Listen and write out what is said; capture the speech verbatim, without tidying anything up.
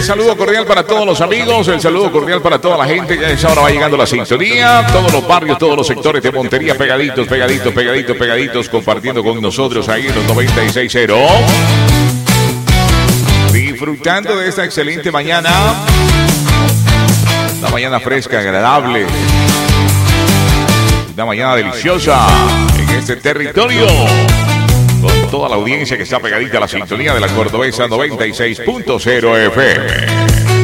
saludo cordial para todos los amigos, el saludo cordial para toda la gente. Ya es ahora va llegando la sintonía. Todos los barrios, todos los sectores de Montería pegaditos, pegaditos, pegaditos, pegaditos, compartiendo con nosotros ahí en los noventa y seis cero. Disfrutando de esta excelente mañana. Una mañana fresca, agradable. Una mañana deliciosa en este territorio. Con toda la audiencia que está pegadita a la sintonía de la Cordobesa noventa y seis punto cero F M.